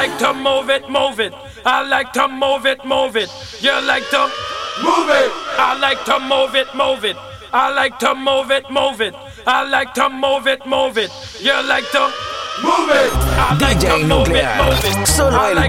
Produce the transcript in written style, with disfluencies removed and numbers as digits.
like to move it, move it. I like to move it, move it. You like to move it. I like to move it, move it. I like to move it, move it. I like to move it, move it. You like to move it. I like to move it, move it. Solo el